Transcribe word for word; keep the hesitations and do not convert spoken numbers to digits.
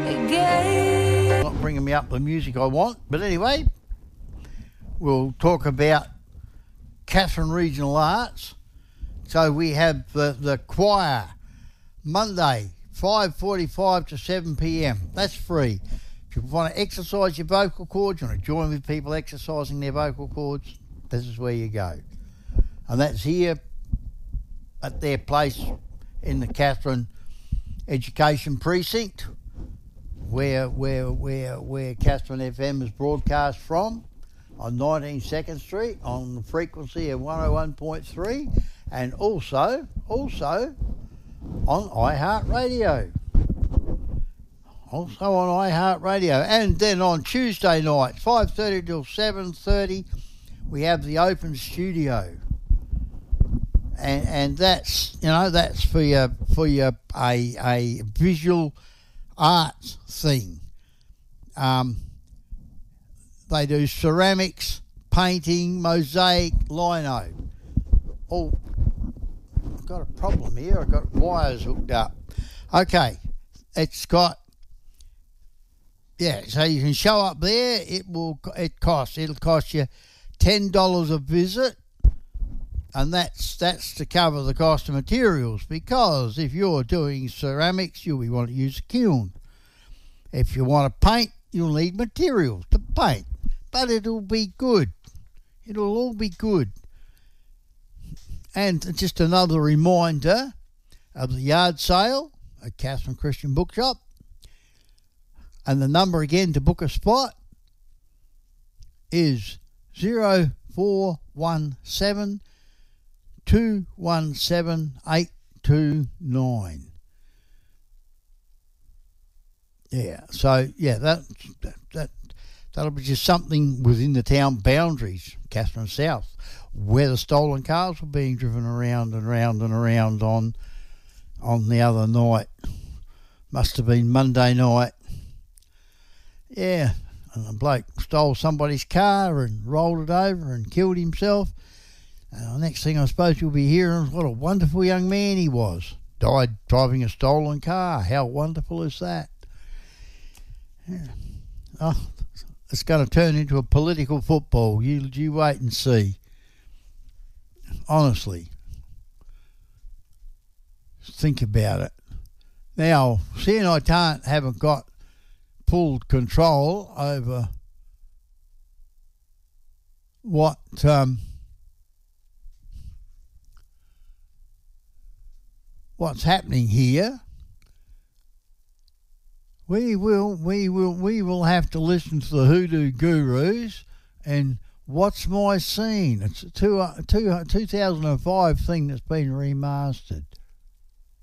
Not bringing me up the music I want, but anyway, we'll talk about Katherine Regional Arts. So we have the, the choir Monday, five forty-five to seven p.m. That's free. If you want to exercise your vocal cords, you want to join with people exercising their vocal cords, this is where you go. And that's here at their place in the Katherine Education Precinct, where where where where Katherine F M is broadcast from, on nineteen second Street on the frequency of one oh one point three, and also also on iHeartRadio. Also on iHeartRadio. And then on Tuesday night, five thirty till seven thirty, we have the open studio. And and that's, you know, that's for your for your a a visual arts thing. Um, they do ceramics, painting, mosaic, lino. Oh, I've got a problem here. I've got wires hooked up. Okay, it's got, yeah, so you can show up there. It will, it costs, it'll cost you ten dollars a visit. And that's that's to cover the cost of materials, because if you're doing ceramics, you'll be wanting to use a kiln. If you want to paint, you'll need materials to paint. But it'll be good. It'll all be good. And just another reminder of the yard sale at Katherine Christian Bookshop. And the number again to book a spot is zero four one seven two one seven eight two nine. Yeah, so yeah, that that that that'll be just something within the town boundaries, Katherine South, where the stolen cars were being driven around and around and around on on the other night. Must have been Monday night. Yeah, and a bloke stole somebody's car and rolled it over and killed himself. And the next thing I suppose you'll be hearing is what a wonderful young man he was. Died driving a stolen car. How wonderful is that? Yeah. Oh, it's going to turn into a political football. You, you wait and see. Honestly. Think about it. Now, seeing I can't, haven't got full control over what... Um, what's happening here, we will we will we will have to listen to the Hoodoo Gurus and What's My Scene. It's a two, two, two thousand five thing that's been remastered.